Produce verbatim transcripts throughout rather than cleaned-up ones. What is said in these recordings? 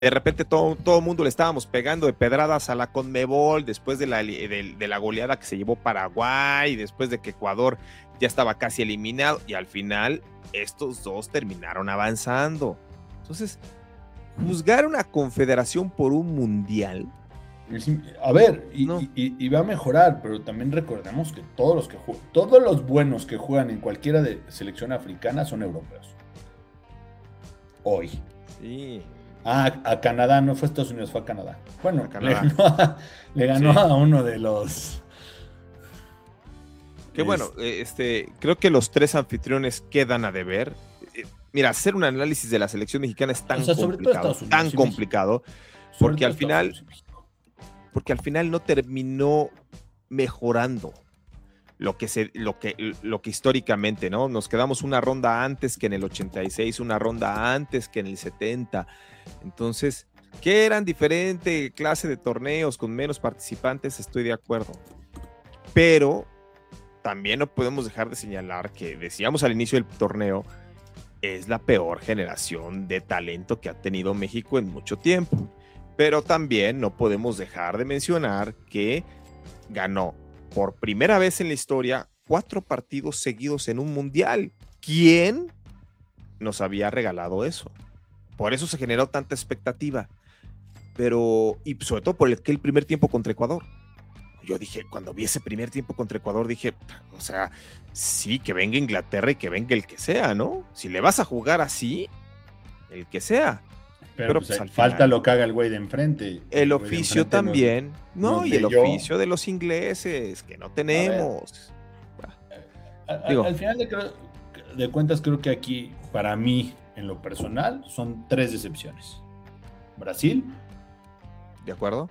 de repente todo, todo el mundo le estábamos pegando de pedradas a la CONMEBOL después de la, de, de la goleada que se llevó Paraguay, después de que Ecuador ya estaba casi eliminado, y al final estos dos terminaron avanzando. Entonces, juzgar una confederación por un mundial. A ver, y, no. y, y va a mejorar, pero también recordemos que todos los que juegan, todos los buenos que juegan en cualquiera de selección africana son europeos. Hoy. Sí. Ah, a Canadá, no fue Estados Unidos, fue a Canadá. Bueno, a Canadá. le ganó, a, le ganó sí. a uno de los. Que bueno, este, creo que los tres anfitriones quedan a deber. Mira, hacer un análisis de la selección mexicana es tan o sea, complicado, Unidos, tan sí, complicado, porque al final, porque al final no terminó mejorando lo que se, lo que, lo que históricamente, ¿no? Nos quedamos una ronda antes que en el ochenta y seis, una ronda antes que en el setenta. Entonces, que eran diferente clase de torneos con menos participantes, estoy de acuerdo. Pero también no podemos dejar de señalar que decíamos al inicio del torneo, es la peor generación de talento que ha tenido México en mucho tiempo. Pero también no podemos dejar de mencionar que ganó por primera vez en la historia cuatro partidos seguidos en un mundial. ¿Quién nos había regalado eso? Por eso se generó tanta expectativa. Pero, y sobre todo por el, el primer tiempo contra Ecuador. Yo dije, cuando vi ese primer tiempo contra Ecuador, dije, o sea, sí, que venga Inglaterra y que venga el que sea, ¿no? Si le vas a jugar así, el que sea. Pero, Pero pues, pues, falta final, lo que haga el güey de enfrente. El, el oficio también. No, no y el yo. oficio de los ingleses, que no tenemos. A ver, a, a, al final de, de cuentas, creo que aquí, para mí, en lo personal, son tres decepciones. Brasil. ¿De acuerdo?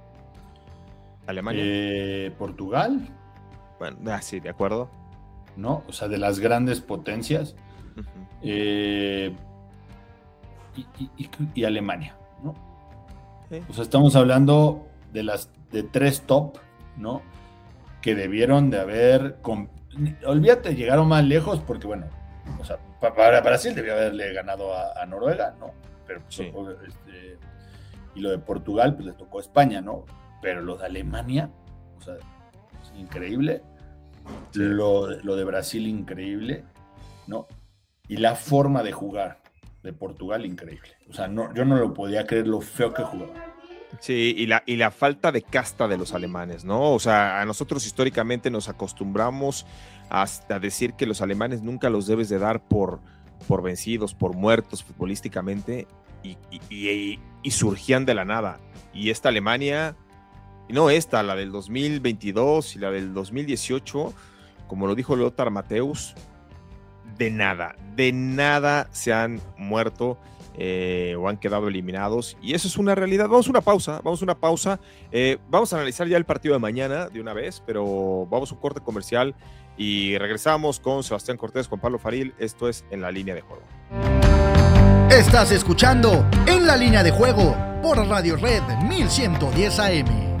Alemania. Eh, Portugal. Bueno, ah, sí, de acuerdo. ¿No? O sea, de las grandes potencias. Uh-huh. Eh, y, y, y, y Alemania, ¿no? Sí. O sea, estamos hablando de las de tres top, ¿no? Que debieron de haber. Con, olvídate, llegaron más lejos porque, bueno, o sea, para Brasil debió haberle ganado a, a Noruega, ¿no? Pero pues, sí. este, y lo de Portugal, pues le tocó a España, ¿no? Pero lo de Alemania, o sea, es increíble. Sí. Lo, lo de Brasil, increíble, ¿no? Y la forma de jugar de Portugal, increíble. O sea, no, yo no lo podía creer lo feo que jugaba. Sí, y la, y la falta de casta de los alemanes, ¿no? O sea, a nosotros históricamente nos acostumbramos hasta decir que los alemanes nunca los debes de dar por, por vencidos, por muertos futbolísticamente, y, y, y, y surgían de la nada. Y esta Alemania... No, esta, la del dos mil veintidós y la del dos mil dieciocho, como lo dijo Lothar Matthäus, de nada, de nada se han muerto eh, o han quedado eliminados, y eso es una realidad. Vamos a una pausa, vamos a una pausa, eh, vamos a analizar ya el partido de mañana de una vez, pero vamos a un corte comercial y regresamos con Sebastián Cortés, con Pablo Faril. Esto es En la Línea de Juego. Estás escuchando En la Línea de Juego por Radio Red mil ciento diez A M.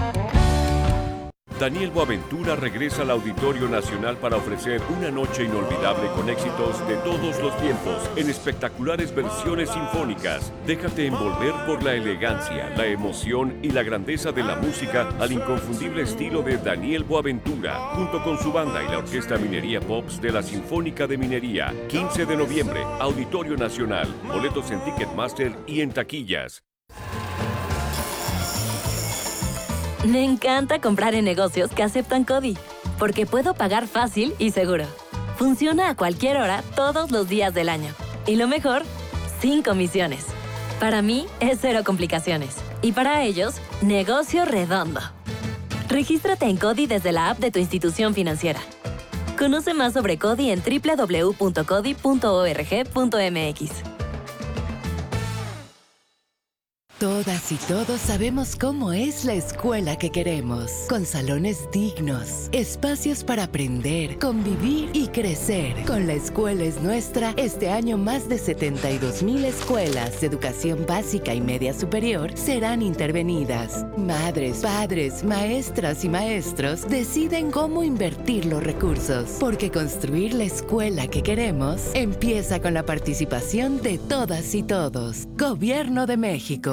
Daniel Boaventura regresa al Auditorio Nacional para ofrecer una noche inolvidable con éxitos de todos los tiempos en espectaculares versiones sinfónicas. Déjate envolver por la elegancia, la emoción y la grandeza de la música al inconfundible estilo de Daniel Boaventura, junto con su banda y la Orquesta Minería Pops de la Sinfónica de Minería. quince de noviembre, Auditorio Nacional. Boletos en Ticketmaster y en taquillas. Me encanta comprar en negocios que aceptan CODI, porque puedo pagar fácil y seguro. Funciona a cualquier hora, todos los días del año. Y lo mejor, sin comisiones. Para mí, es cero complicaciones. Y para ellos, negocio redondo. Regístrate en CODI desde la app de tu institución financiera. Conoce más sobre CODI en doble u doble u doble u punto codi punto org punto m x. Todas y todos sabemos cómo es la escuela que queremos, con salones dignos, espacios para aprender, convivir y crecer. Con La Escuela es Nuestra, este año más de setenta y dos mil escuelas de educación básica y media superior serán intervenidas. Madres, padres, maestras y maestros deciden cómo invertir los recursos, porque construir la escuela que queremos empieza con la participación de todas y todos. Gobierno de México.